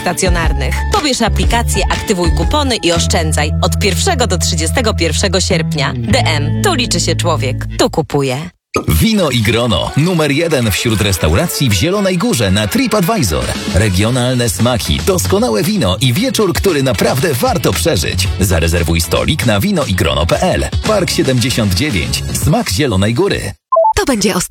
stacjonarnych. Pobierz aplikację, aktywuj kupony i oszczędzaj od 1 do 31 sierpnia. DM. Tu liczy się człowiek. Tu kupuje. Wino i grono. Numer 1 wśród restauracji w Zielonej Górze na TripAdvisor. Regionalne smaki, doskonałe wino i wieczór, który naprawdę warto przeżyć. Zarezerwuj stolik na winoigrono.pl. Park 79. Smak Zielonej Góry. To będzie ostatni.